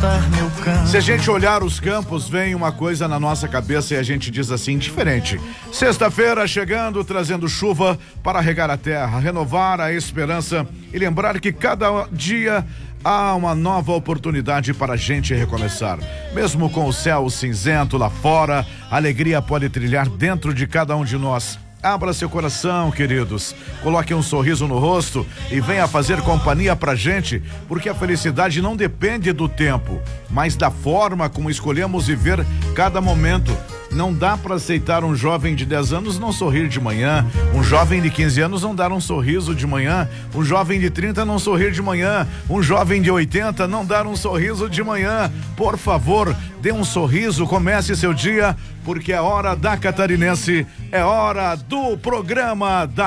plantar meu campo. Se a gente olhar os campos, vem uma coisa na nossa cabeça e a gente diz assim, diferente. Sexta-feira chegando, trazendo chuva para regar a terra, renovar a esperança e lembrar que cada dia há uma nova oportunidade para a gente recomeçar. Mesmo com o céu cinzento lá fora, a alegria pode trilhar dentro de cada um de nós. Abra seu coração, queridos. Coloque um sorriso no rosto e venha fazer companhia pra gente, porque a felicidade não depende do tempo, mas da forma como escolhemos viver cada momento. Não dá para aceitar um jovem de 10 anos não sorrir de manhã, um jovem de 15 anos não dar um sorriso de manhã, um jovem de 30 não sorrir de manhã, um jovem de 80 não dar um sorriso de manhã. Por favor, dê um sorriso, comece seu dia, porque é hora da Catarinense, é hora do programa da